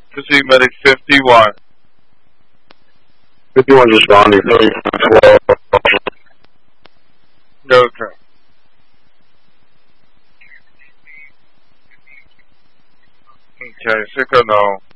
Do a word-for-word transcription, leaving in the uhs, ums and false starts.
Proceed medic fifty-one. fifty-one responding. Okay. Okay, sicko no.